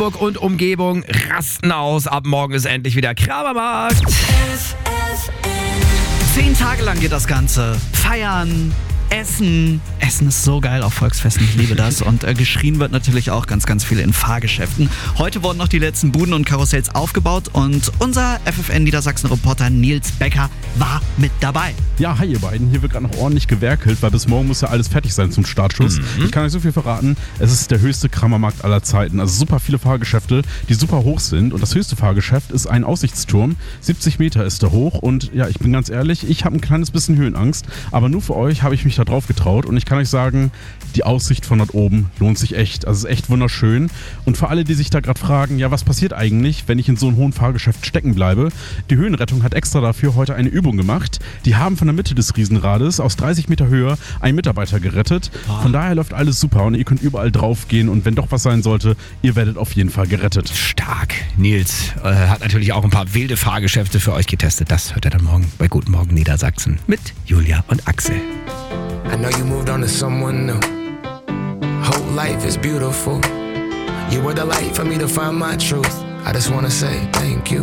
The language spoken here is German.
Hamburg und Umgebung rasten aus. Ab morgen ist endlich wieder Kramermarkt. 10 Tage lang geht das Ganze. Feiern, Essen. Essen ist so geil auf Volksfesten, ich liebe das. Und geschrien wird natürlich auch ganz, ganz viel in Fahrgeschäften. Heute wurden noch die letzten Buden und Karussells aufgebaut und unser FFN Niedersachsen-Reporter Nils Becker war mit dabei. Ja, hi ihr beiden. Hier wird gerade noch ordentlich gewerkelt, weil bis morgen muss ja alles fertig sein zum Startschuss. Ich kann euch so viel verraten, es ist der höchste Kramermarkt aller Zeiten. Also super viele Fahrgeschäfte, die super hoch sind. Und das höchste Fahrgeschäft ist ein Aussichtsturm. 70 Meter ist er hoch. Und ja, ich bin ganz ehrlich, ich habe ein kleines bisschen Höhenangst. Aber nur für euch habe ich mich da drauf getraut. Und ich kann euch sagen, die Aussicht von dort oben lohnt sich echt. Also es ist echt wunderschön. Und für alle, die sich da gerade fragen, ja, was passiert eigentlich, wenn ich in so einem hohen Fahrgeschäft stecken bleibe? Die Höhenrettung hat extra dafür heute eine Übung gemacht. Die haben von der Mitte des Riesenrades aus 30 Meter Höhe einen Mitarbeiter gerettet. Von daher läuft alles super und ihr könnt überall drauf gehen und wenn doch was sein sollte, ihr werdet auf jeden Fall gerettet. Stark. Nils hat natürlich auch ein paar wilde Fahrgeschäfte für euch getestet. Das hört er dann morgen bei Guten Morgen Niedersachsen mit Julia und Axel. I know you moved on to someone new. Whole life is beautiful. You were the light for me to find my truth. I just wanna say thank you.